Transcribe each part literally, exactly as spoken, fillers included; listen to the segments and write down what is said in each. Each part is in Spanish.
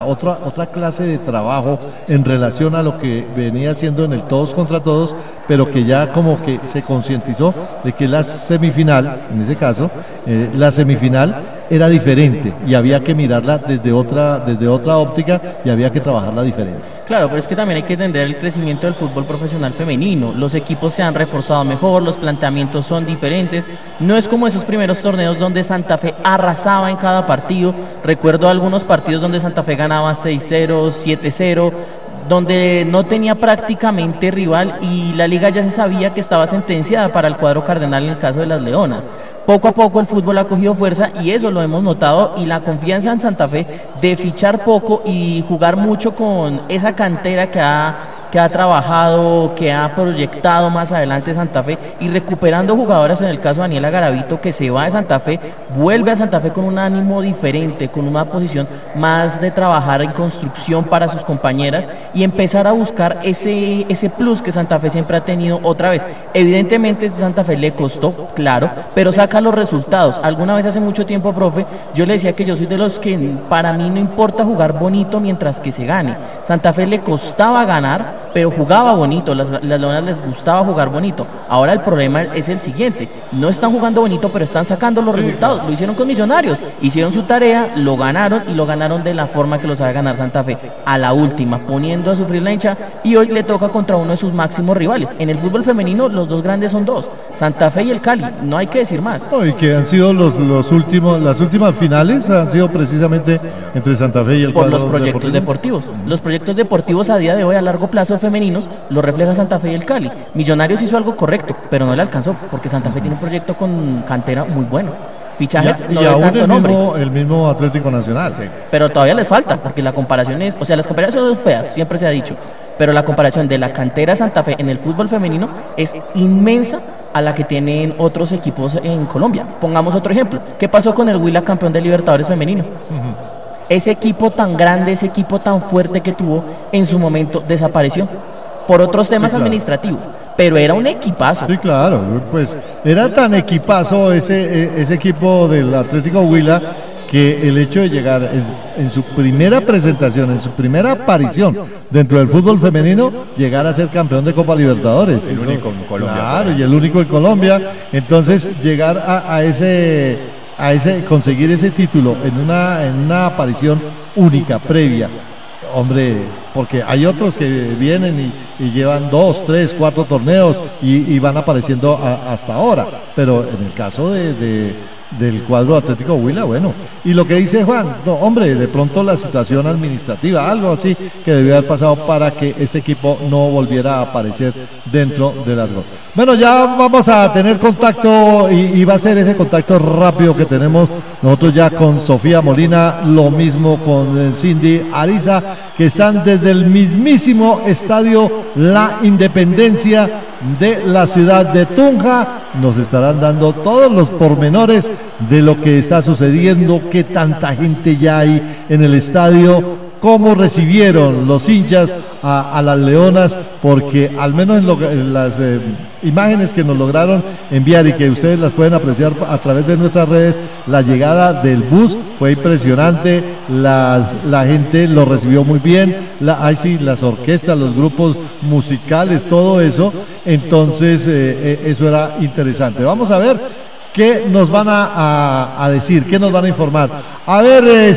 Otra, otra clase de trabajo en relación a lo que venía haciendo en el todos contra todos, pero que ya como que se concientizó de que la semifinal, en ese caso, eh, la semifinal era diferente y había que mirarla desde otra, desde otra óptica y había que trabajarla diferente. Claro, pero es que también hay que entender el crecimiento del fútbol profesional femenino. Los equipos se han reforzado mejor, los planteamientos son diferentes. No es como esos primeros torneos donde Santa Fe arrasaba en cada partido. Recuerdo algunos partidos donde Santa Fe ganaba seis cero, siete cero, donde no tenía prácticamente rival y la liga ya se sabía que estaba sentenciada para el cuadro cardenal en el caso de las Leonas. Poco a poco el fútbol ha cogido fuerza y eso lo hemos notado, y la confianza en Santa Fe de fichar poco y jugar mucho con esa cantera que ha, que ha trabajado, que ha proyectado más adelante Santa Fe, y recuperando jugadoras, en el caso de Daniela Garavito, que se va de Santa Fe, vuelve a Santa Fe con un ánimo diferente, con una posición más de trabajar en construcción para sus compañeras y empezar a buscar ese, ese plus que Santa Fe siempre ha tenido otra vez. Evidentemente este Santa Fe le costó, claro, pero saca los resultados. Alguna vez hace mucho tiempo, profe, yo le decía que yo soy de los que para mí no importa jugar bonito mientras que se gane. Santa Fe le costaba ganar, pero jugaba bonito, las, las Leonas les gustaba jugar bonito. Ahora el problema es el siguiente: no están jugando bonito, pero están sacando los resultados. Lo hicieron con Millonarios, hicieron su tarea, lo ganaron, y lo ganaron de la forma que lo sabe ganar Santa Fe, a la última, poniendo a sufrir la hincha, y hoy le toca contra uno de sus máximos rivales. En el fútbol femenino los dos grandes son dos, Santa Fe y el Cali, no hay que decir más. No, y que han sido los, los últimos, las últimas finales han sido precisamente entre Santa Fe y el por los proyectos deportivo. deportivos. Los proyectos deportivos a día de hoy a largo plazo femeninos lo refleja Santa Fe y el Cali. Millonarios hizo algo correcto, pero no le alcanzó, porque Santa Fe tiene un proyecto con cantera muy bueno. Fichajes, y, no y de aún tanto el nombre, mismo, el mismo Atlético Nacional. Sí. pero todavía les falta, porque la comparación es, o sea, las comparaciones son feas, siempre se ha dicho, pero la comparación de la cantera Santa Fe en el fútbol femenino es inmensa a la que tienen otros equipos en Colombia. Pongamos otro ejemplo: ¿qué pasó con el Huila, campeón de Libertadores femenino? Uh-huh. Ese equipo tan grande, ese equipo tan fuerte que tuvo, en su momento desapareció por otros temas, sí, claro, administrativos, pero era un equipazo. Sí, claro, pues era tan equipazo ese, ese equipo del Atlético Huila, que el hecho de llegar en, en su primera presentación, en su primera aparición dentro del fútbol femenino, llegar a ser campeón de Copa Libertadores. El Eso, único en Colombia. Claro, y el único en Colombia. Entonces llegar a, a ese, a ese, conseguir ese título en una, en una aparición única, previa. Hombre, porque hay otros que vienen y, y llevan dos, tres, cuatro torneos y, y van apareciendo a, hasta ahora, pero en el caso de, de, del cuadro Atlético Huila, bueno, y lo que dice Juan, no, hombre, de pronto la situación administrativa, algo así que debió haber pasado para que este equipo no volviera a aparecer dentro del árbol. Bueno, ya vamos a tener contacto y, y va a ser ese contacto rápido que tenemos nosotros ya con Sofía Molina, lo mismo con Cindy Ariza, que están desde el mismísimo estadio La Independencia de la ciudad de Tunja. Nos estarán dando todos los pormenores de lo que está sucediendo, qué tanta gente ya hay en el estadio, cómo recibieron los hinchas a, a las Leonas, porque al menos en, lo, en las eh, imágenes que nos lograron enviar y que ustedes las pueden apreciar a través de nuestras redes, la llegada del bus fue impresionante, la, la gente lo recibió muy bien, la, ay, sí, las orquestas, los grupos musicales, todo eso, entonces eh, eh, eso era interesante. Vamos a ver ¿qué nos van a, a, a decir? ¿Qué nos van a informar? A ver, eh,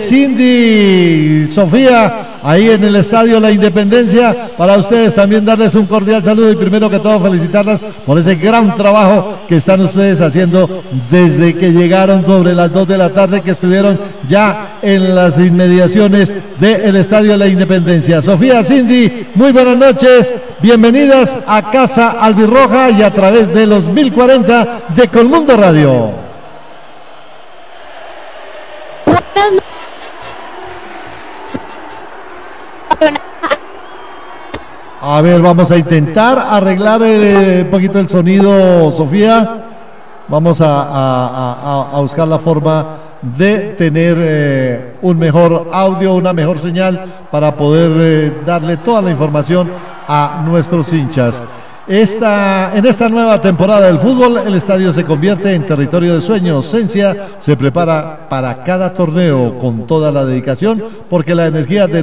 Cindy, Sofía, ahí en el Estadio La Independencia, para ustedes también darles un cordial saludo y primero que todo felicitarlas por ese gran trabajo que están ustedes haciendo desde que llegaron sobre las dos de la tarde, que estuvieron ya en las inmediaciones del Estadio La Independencia. Sofía, Cindy, muy buenas noches, bienvenidas a Casa Albirroja y a través de los mil cuarenta de Colmundo Radio. A ver, vamos a intentar arreglar eh, un poquito el sonido, Sofía. Vamos a, a, a, a buscar la forma de tener eh, un mejor audio, una mejor señal para poder eh, darle toda la información a nuestros hinchas. Esta, en esta nueva temporada del fútbol, el estadio se convierte en territorio de sueños. Sensia se prepara para cada torneo con toda la dedicación, porque la energía de